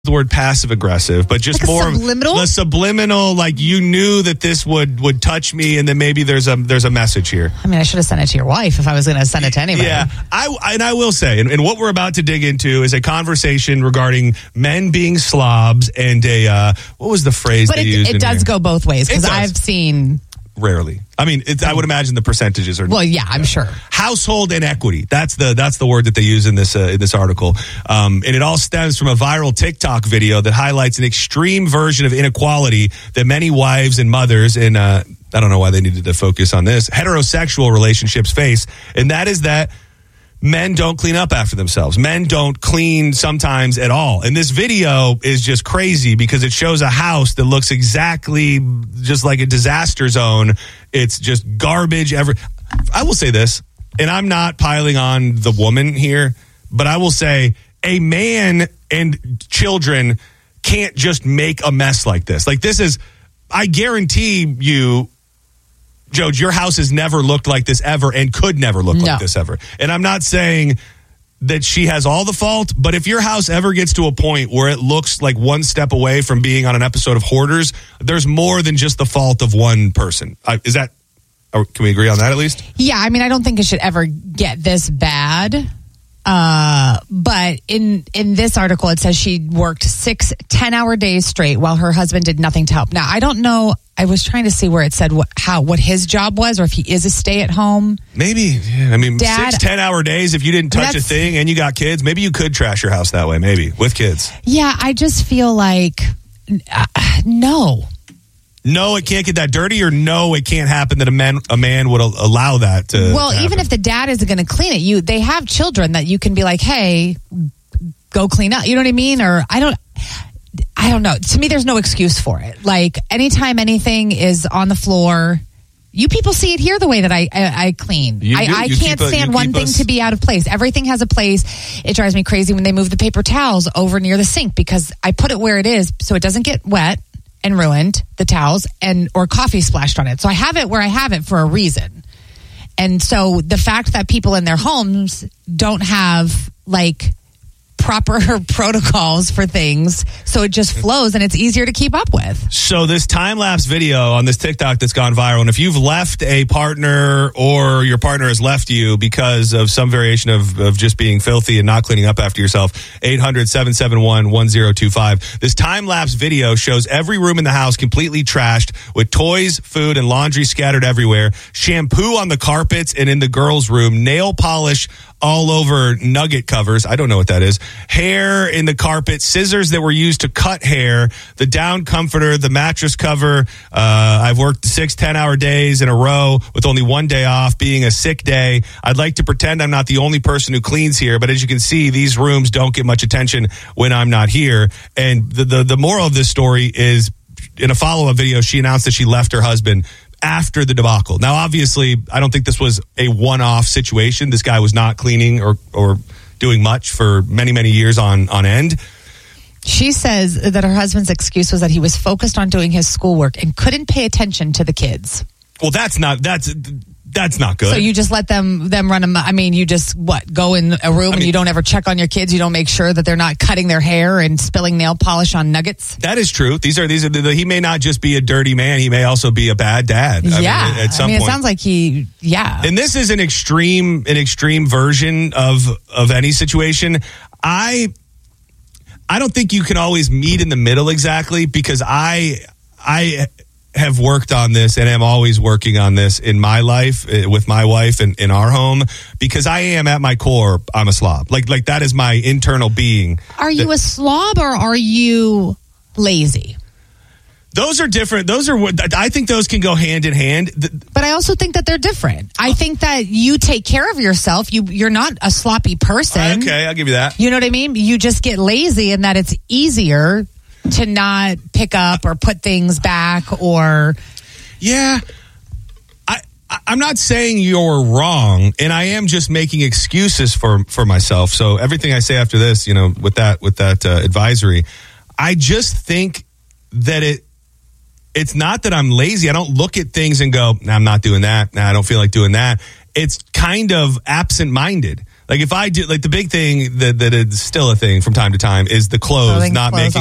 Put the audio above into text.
the word passive aggressive, but just like more subliminal? The subliminal, like you knew that this would touch me, and then maybe there's a message here. I mean, I should have sent it to your wife if I was going to send it to anybody. Yeah, I will say, and what we're about to dig into is a conversation regarding men being slobs and what was the phrase but they used? It does go both ways because I've seen. Rarely. I mean, I would imagine the percentages are. Well, yeah, I'm sure. Household inequity. That's the word that they use in this article, and it all stems from a viral TikTok video that highlights an extreme version of inequality that many wives and mothers in I don't know why they needed to focus on this heterosexual relationships face, and that is that men don't clean up after themselves. Men don't clean sometimes at all. And this video is just crazy because it shows a house that looks exactly just like a disaster zone. It's just garbage. I will say this, and I'm not piling on the woman here, but I will say a man and children can't just make a mess like this. Like this is, I guarantee you, Joj, your house has never looked like this ever and could never look like this ever. And I'm not saying that she has all the fault, but if your house ever gets to a point where it looks like one step away from being on an episode of Hoarders, there's more than just the fault of one person. Can we agree on that at least? Yeah, I mean, I don't think it should ever get this bad. But in this article, it says she worked 6 10-hour days straight while her husband did nothing to help. Now, I don't know. I was trying to see where it said what his job was, or if he is a stay-at-home. Maybe. Yeah, I mean, Dad, 6 10-hour days, if you didn't touch a thing and you got kids, maybe you could trash your house that way, maybe, with kids. Yeah, I just feel like, no. No, it can't get that dirty, or no, it can't happen that a man would allow that to happen. Even if the dad isn't going to clean it, they have children that you can be like, hey, go clean up. You know what I mean? Or I don't know. To me, there's no excuse for it. Like anytime anything is on the floor, you people see it here the way that I clean. I can't stand one thing to be out of place. Everything has a place. It drives me crazy when they move the paper towels over near the sink because I put it where it is so it doesn't get wet and ruined, the towels, or coffee splashed on it. So I have it where I have it for a reason. And so the fact that people in their homes don't have like proper protocols for things, so it just flows and it's easier to keep up with. So this time-lapse video on this TikTok that's gone viral, and if you've left a partner or your partner has left you because of some variation of just being filthy and not cleaning up after yourself, 800-771-1025. This time-lapse video shows every room in the house completely trashed with toys, food, and laundry scattered everywhere, shampoo on the carpets and in the girls' room, nail polish all over nugget covers. I don't know what that is. Hair in the carpet, scissors that were used to cut hair, the down comforter, the mattress cover. I've worked 6 10-hour days in a row with only one day off, being a sick day. I'd like to pretend I'm not the only person who cleans here, but as you can see, these rooms don't get much attention when I'm not here. And the moral of this story is, in a follow-up video, she announced that she left her husband after the debacle. Now, obviously, I don't think this was a one-off situation. This guy was not cleaning or doing much for many, many years on end. She says that her husband's excuse was that he was focused on doing his schoolwork and couldn't pay attention to the kids. Well, that's not good. So you just let them run them. I mean, you just go in a room and you don't ever check on your kids. You don't make sure that they're not cutting their hair and spilling nail polish on nuggets. That is true. These are he may not just be a dirty man. He may also be a bad dad. At some point. It sounds like And this is an extreme version of any situation. I don't think you can always meet in the middle exactly, because I have worked on this and am always working on this in my life with my wife and in our home, because I am at my core, I'm a slob. Like that is my internal being. Are you a slob or are you lazy? Those are different. I think those can go hand in hand. But I also think that they're different. I think that you take care of yourself. You're not a sloppy person. Okay, I'll give you that. You know what I mean? You just get lazy, and that it's easier to not pick up or put things back or... Yeah. I'm not saying you're wrong, and I am just making excuses for myself. So everything I say after this, with that advisory, I just think that it's not that I'm lazy. I don't look at things and go, nah, I'm not doing that. Nah, I don't feel like doing that. It's kind of absent-minded. Like if I do, like the big thing that is still a thing from time to time is the clothes Throwing not clothes making